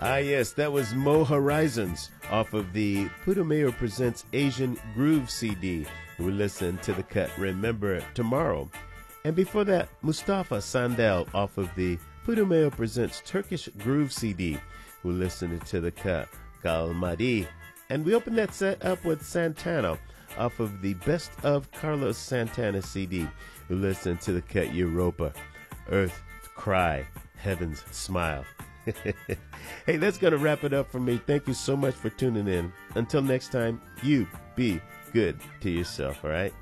Ah, yes, that was Mo Horizons off of the Putumayo Presents Asian Groove CD. We listened to the cut Remember Tomorrow. And before that, Mustafa Sandel off of the Putumayo Presents Turkish Groove CD. We listened to the cut Kalmadi. And we opened that set up with Santana off of the Best of Carlos Santana CD. We listened to the cut Europa, Earth Cry, Heaven's Smile. Hey, that's going to wrap it up for me. Thank you so much for tuning in. Until next time, you be good to yourself, all right?